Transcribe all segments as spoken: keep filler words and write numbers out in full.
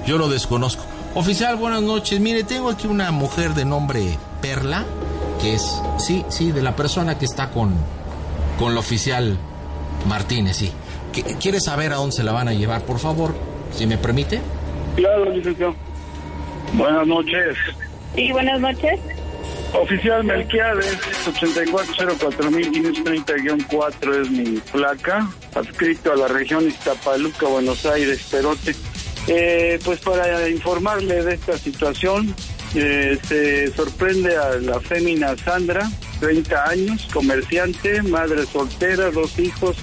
yo lo desconozco. Oficial, buenas noches. Mire, tengo aquí una mujer de nombre Perla, que es, sí, sí, de la persona que está con, con el oficial Martínez, sí. ¿Quiere saber a dónde se la van a llevar, por favor? Si me permite. Claro, licenciado. Buenas noches. Sí, buenas noches. Oficial Melquiades, ochenta y cuatro cero cuatro mil quinientos treinta guión cuatro es mi placa, adscrito a la región Iztapaluca, Buenos Aires, Perote. Eh, pues para informarle de esta situación, eh, se sorprende a la fémina Sandra, treinta años, comerciante, madre soltera, dos hijos,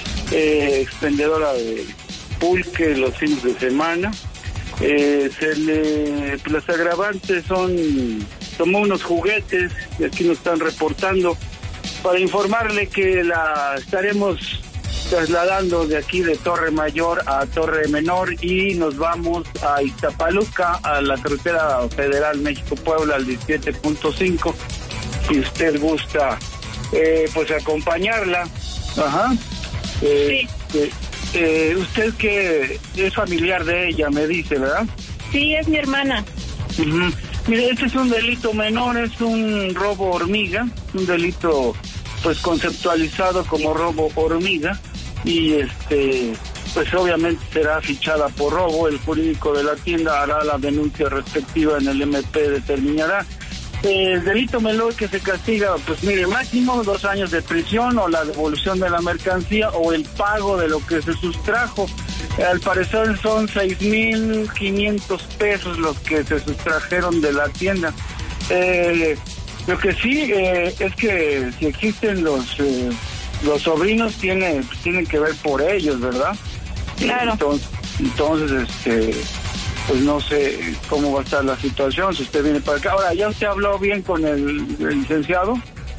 eh, expendedora de pulque los fines de semana. Eh, se le, los agravantes son, tomó unos juguetes, y aquí nos están reportando, para informarle que la estaremos trasladando de aquí de Torre Mayor a Torre Menor y nos vamos a Iztapaluca, a la carretera federal México-Puebla, al diecisiete punto cinco, si usted gusta, eh, pues acompañarla. Ajá. Eh, sí. Eh, eh, usted que es familiar de ella, me dice, ¿verdad? Sí, es mi hermana. Uh-huh. Mire, este es un delito menor, es un robo hormiga, un delito pues conceptualizado como robo hormiga y este pues obviamente será fichada por robo. El jurídico de la tienda hará la denuncia respectiva, en el M P determinará. El delito menor que se castiga, pues mire, máximo dos años de prisión o la devolución de la mercancía o el pago de lo que se sustrajo. Al parecer son seis mil quinientos pesos los que se sustrajeron de la tienda. Eh, lo que sí eh, es que si existen los eh, los sobrinos, tiene, tienen que ver por ellos, ¿verdad? Claro. Entonces, entonces este... pues no sé cómo va a estar la situación, si usted viene para acá. Ahora, ¿ya usted habló bien con el, el licenciado?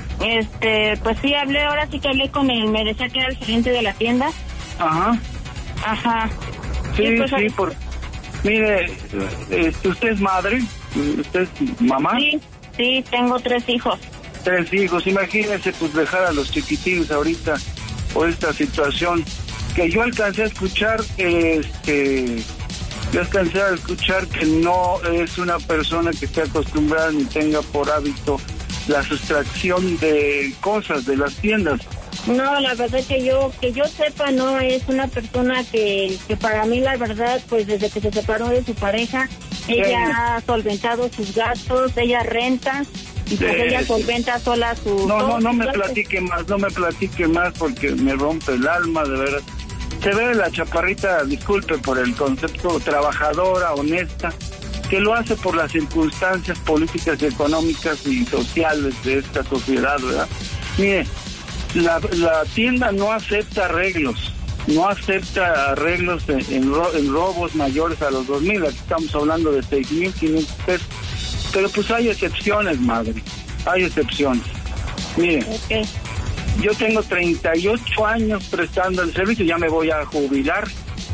Este, pues sí, hablé, ahora sí que hablé con él, me decía que era el gerente de la tienda. Ajá. Ajá. Sí, sí, pues, sí, por... Mire, eh, ¿usted es madre? ¿Usted es mamá? Sí, sí, tengo tres hijos. Tres hijos, imagínese, pues dejar a los chiquitines ahorita por esta situación, que yo alcancé a escuchar, este... Yo alcancé a escuchar que no es una persona que esté acostumbrada ni tenga por hábito la sustracción de cosas de las tiendas. No, la verdad que yo que yo sepa, no es una persona que, que para mí, la verdad, pues desde que se separó de su pareja, ella ¿Qué? ha solventado sus gastos, ella renta, y pues de... ella solventa sola su... No, no, no me gastos. platique más, no me platique más porque me rompe el alma, de verdad. Se ve la chaparrita, disculpe por el concepto, trabajadora, honesta, que lo hace por las circunstancias políticas, económicas y sociales de esta sociedad, ¿verdad? Mire, la, la tienda no acepta arreglos, no acepta arreglos en, en, ro, en robos mayores a los dos mil, aquí estamos hablando de seis mil quinientos pesos, pero pues hay excepciones, madre, hay excepciones. Mire, okay. Yo tengo treinta y ocho años prestando el servicio, ya me voy a jubilar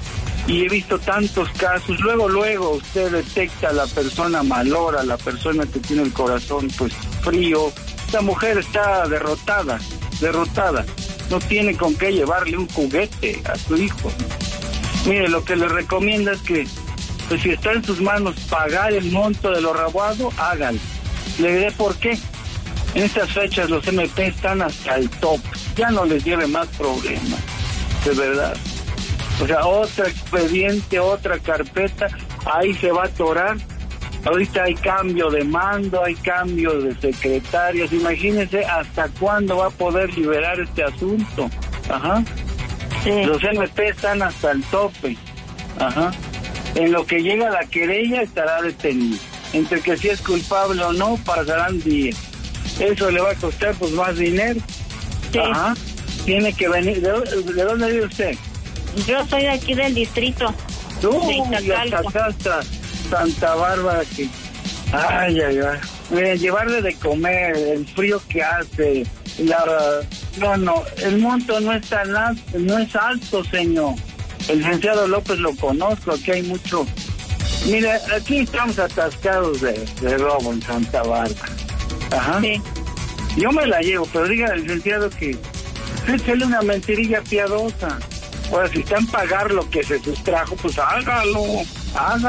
y he visto tantos casos. Luego, luego usted detecta a la persona malora, la persona que tiene el corazón pues frío. Esta mujer está derrotada, derrotada. No tiene con qué llevarle un juguete a su hijo. Mire, lo que le recomienda es que pues si está en sus manos pagar el monto de lo robado, hágalo. Le diré por qué. En estas fechas los M P están hasta el top, ya no les lleve más problemas, de verdad. O sea, otro expediente, otra carpeta, ahí se va a atorar. Ahorita hay cambio de mando, hay cambio de secretarias, imagínense hasta cuándo va a poder liberar este asunto. Ajá. Sí. Los M P están hasta el tope. Ajá. En lo que llega la querella estará detenido. Entre que si es culpable o no, pasarán días. Eso le va a costar pues más dinero. Sí. Ajá. Tiene que venir. ¿De, de dónde vive usted? Yo soy de aquí del distrito. Uy, hasta acá, hasta Santa Bárbara, que... Ay, ay, ay. Miren, llevarle de comer, el frío que hace, la... No, no, el monto no es tan alto, no es alto, señor. El licenciado López lo conozco, aquí hay mucho... Mire, aquí estamos atascados de, de robo en Santa Bárbara. Ajá. Sí. Yo me la llevo, pero diga al licenciado que échale una mentirilla piadosa. Ahora, si está en pagar lo que se sustrajo, pues hágalo, hágalo.